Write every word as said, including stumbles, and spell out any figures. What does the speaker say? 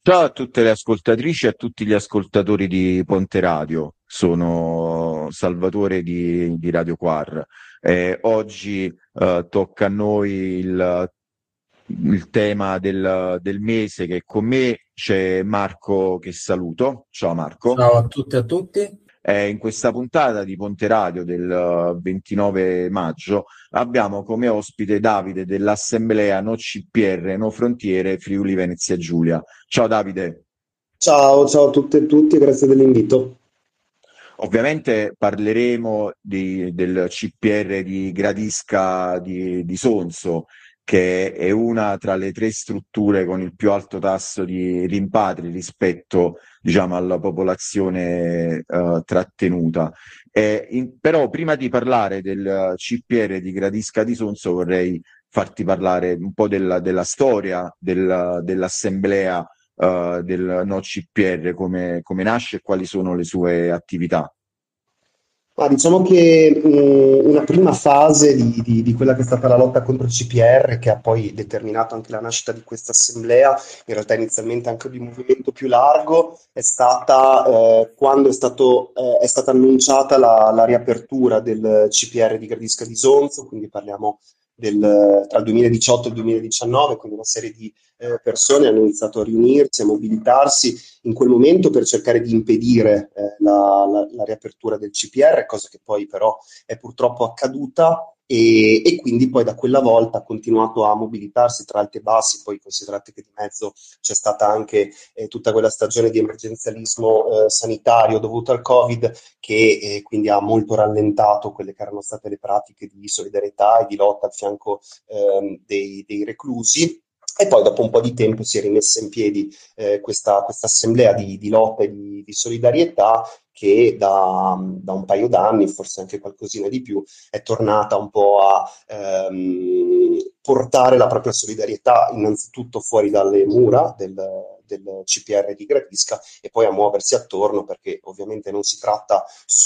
Ciao a tutte le ascoltatrici e a tutti gli ascoltatori di Ponte Radio. Sono Salvatore di, di Radio Quar. Eh, oggi eh, tocca a noi il, il tema del, del mese, che con me c'è Marco, che saluto. Ciao Marco. Ciao a tutte e a tutti. Eh, in questa puntata di Ponte Radio del eh, ventinove maggio abbiamo come ospite Davide dell'Assemblea No C P R, No Frontiere, Friuli Venezia Giulia. Ciao Davide. Ciao, ciao a tutte e tutti, grazie dell'invito. Ovviamente parleremo di- del C P R di Gradisca di, di Sonso, che è una tra le tre strutture con il più alto tasso di rimpatri rispetto, diciamo, alla popolazione eh, trattenuta. Eh, in- però prima di parlare del C P R di Gradisca di Sonso vorrei farti parlare un po' della, della storia del- dell'assemblea eh, del No C P R, come, come nasce e quali sono le sue attività. Ma diciamo che mh, una prima fase di, di- di quella che è stata la lotta contro il C P R, che ha poi determinato anche la nascita di questa assemblea, in realtà inizialmente anche di un movimento più largo, è stata eh, quando è stato, eh, è stata annunciata la, la riapertura del C P R di Gradisca di Sonzo, quindi parliamo del, tra il duemiladiciotto e il duemiladiciannove, quindi una serie di eh, persone hanno iniziato a riunirsi, a mobilitarsi in quel momento per cercare di impedire eh, la, la- la riapertura del C P R, cosa che poi però è purtroppo accaduta. E, e quindi poi da quella volta ha continuato a mobilitarsi tra alti e bassi, poi considerate che di mezzo c'è stata anche eh, tutta quella stagione di emergenzialismo eh, sanitario dovuto al Covid, che eh, quindi ha molto rallentato quelle che erano state le pratiche di solidarietà e di lotta al fianco ehm, dei, dei reclusi. E poi dopo un po' di tempo si è rimessa in piedi eh, questa, questa assemblea di, di lotta e di, di solidarietà che da, da un paio d'anni, forse anche qualcosina di più, è tornata un po' a ehm, portare la propria solidarietà innanzitutto fuori dalle mura del, del C P R di Gradisca e poi a muoversi attorno, perché ovviamente non si tratta